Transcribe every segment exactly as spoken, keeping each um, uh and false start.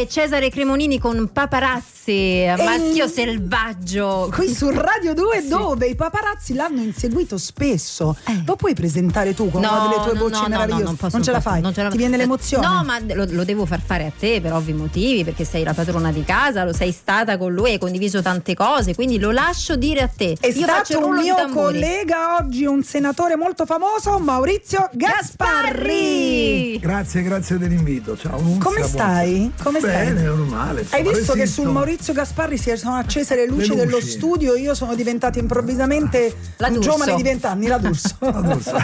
è Cesare Cremonini con Paparazzi, maschio Ehi. selvaggio. Qui su Radio due, Sì. dove i paparazzi l'hanno inseguito spesso. Eh. Lo puoi presentare tu con No, una delle tue no, voci no, no, meravigliose? no, non posso, ce la posso, fai? non ce la- Ti viene l'emozione? No, ma lo, lo devo far fare a te per ovvi motivi, perché sei la padrona di casa, lo sei stata con lui, hai condiviso tante cose, quindi lo lascio dire a te. È Io faccio il stato un rullo di mio tamburi. collega oggi, un senatore molto famoso, Maurizio Gasparri. Grazie, grazie dell'invito. Ciao. Nunzia, Come stai? Come stai? Bene, normale. Hai insomma, visto che resisto. sul Maurizio Gasparri si sono accese le luci, Le luci. dello studio? Io sono diventata improvvisamente La un D'Urso. giovane di vent'anni, la D'Urso. La D'Urso.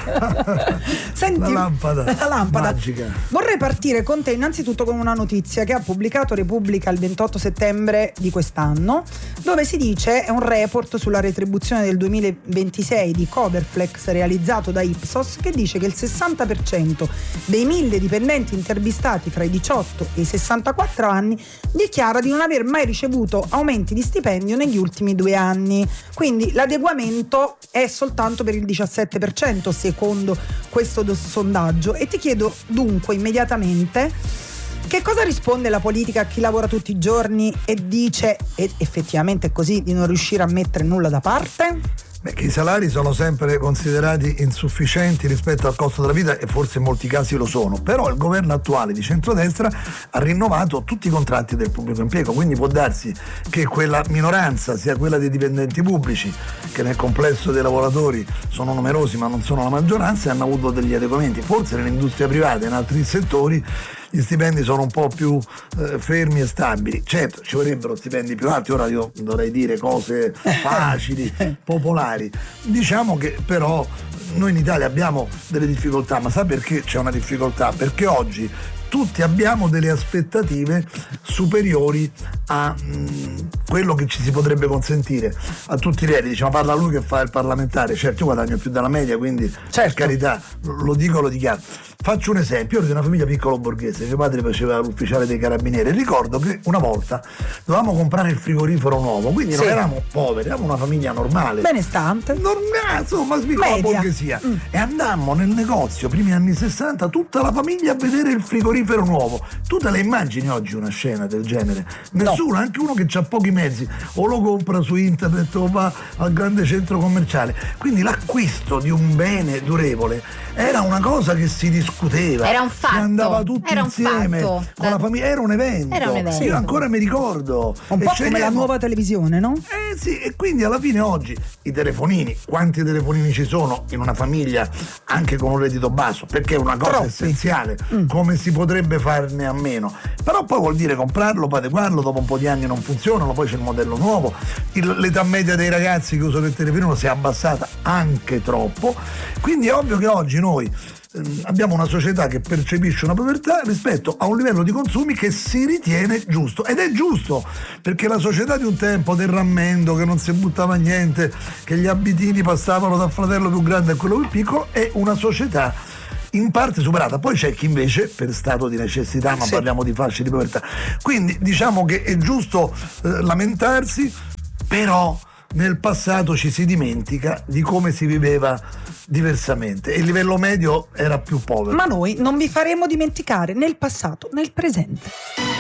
Senti, La lampada. la lampada. Magica. Vorrei partire con te innanzitutto con una notizia che ha pubblicato Repubblica il ventotto settembre di quest'anno, dove si dice, è un report sulla retribuzione del duemilaventisei di Coverflex realizzato da Ipsos, che dice che il sessanta per cento dei mille dipendenti intervistati fra i diciotto e i sessantaquattro anni dichiara di non aver mai ricevuto aumenti di stipendio negli ultimi due anni. Quindi l'adeguamento è soltanto per il diciassette per cento secondo questo do- sondaggio. E ti chiedo dunque immediatamente: che cosa risponde la politica a chi lavora tutti i giorni e dice, ed effettivamente è così, di non riuscire a mettere nulla da parte? Beh, che i salari sono sempre considerati insufficienti rispetto al costo della vita, e forse in molti casi lo sono, però il governo attuale di centrodestra ha rinnovato tutti i contratti del pubblico impiego, quindi può darsi che quella minoranza sia quella dei dipendenti pubblici, che nel complesso dei lavoratori sono numerosi ma non sono la maggioranza, e hanno avuto degli adeguamenti. Forse nell'industria privata e in altri settori gli stipendi sono un po' più eh, fermi e stabili. Certo, ci vorrebbero stipendi più alti, ora io dovrei dire cose facili, popolari. Diciamo che però noi in Italia abbiamo delle difficoltà, ma sa perché c'è una difficoltà? Perché oggi tutti abbiamo delle aspettative superiori a mh, quello che ci si potrebbe consentire a tutti i livelli. Diciamo, parla lui che fa il parlamentare, certo io guadagno più della media, quindi Certo. per carità, lo dico, lo dichiaro. Faccio un esempio, io ero di una famiglia piccolo borghese, mio padre faceva l'ufficiale dei carabinieri, ricordo che una volta dovevamo comprare il frigorifero nuovo, quindi non Sì. eravamo poveri, eravamo una famiglia normale. Benestante. Normale, insomma, piccola Media. borghesia. Mm. E andammo nel negozio, primi anni sessanta, tutta la famiglia a vedere il frigorifero nuovo. Tu te le immagini oggi una scena del genere? Nessuno, anche uno che ha pochi mezzi, o lo compra su internet o va al grande centro commerciale. Quindi l'acquisto di un bene durevole era una cosa che si discuteva. Era un fatto. Si andava tutti Era un insieme fatto. con la famiglia, era un evento. Era un evento. Io ancora mi ricordo. Un E po' come la scegliamo- nuova televisione, no? eh sì, e quindi alla fine oggi i telefonini, quanti telefonini ci sono in una famiglia anche con un reddito basso? Perché è una cosa Troppi. essenziale, come si potrebbe farne a meno? Però poi vuol dire comprarlo, poi adeguarlo, dopo un po' di anni non funzionano, poi c'è il modello nuovo, il- l'età media dei ragazzi che usano il telefonino si è abbassata anche troppo, quindi è ovvio che oggi noi ehm, abbiamo una società che percepisce una povertà rispetto a un livello di consumi che si ritiene giusto, ed è giusto, perché la società di un tempo del rammendo, che non si buttava niente, che gli abitini passavano dal fratello più grande a quello più piccolo, è una società in parte superata. Poi c'è chi invece per stato di necessità, ma Sì. parliamo di fasce di povertà, quindi diciamo che è giusto eh, lamentarsi, però nel passato ci si dimentica di come si viveva diversamente e il livello medio era più povero. Ma noi non vi faremo dimenticare nel passato, nel presente.